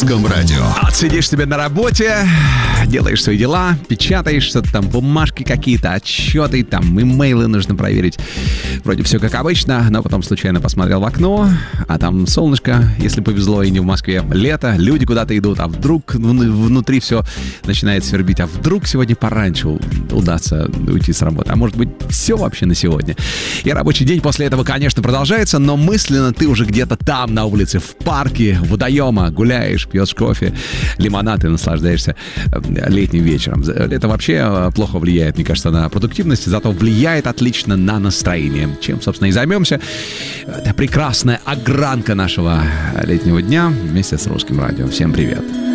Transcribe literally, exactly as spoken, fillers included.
Русском радио. Вот сидишь себе на работе, делаешь свои дела, печатаешь что-то там, бумажки какие-то, отчеты, там, имейлы нужно проверить. Вроде все как обычно, но потом случайно посмотрел в окно, а там солнышко, если повезло, и не в Москве, лето, люди куда-то идут, а вдруг внутри все начинает свербить, а вдруг сегодня пораньше удастся уйти с работы, а может быть, все вообще на сегодня. И рабочий день после этого, конечно, продолжается, но мысленно ты уже где-то там, на улице, в парке, водоема, гуляешь, пьешь кофе, лимонад и наслаждаешься летним вечером. Это вообще плохо влияет, мне кажется, на продуктивность, зато влияет отлично на настроение. Чем, собственно, и займемся. Это прекрасная огранка нашего летнего дня вместе с Русским радио. Всем привет!